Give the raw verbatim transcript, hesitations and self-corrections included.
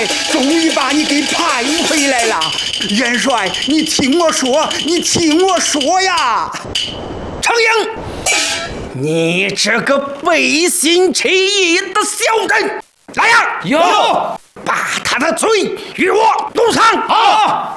帅终于把你给盼回来了。元帅，你听我说，你听我说呀！ 程英，你这个背信弃义的小人，来呀！ 有， 把他的罪与我督上。 好。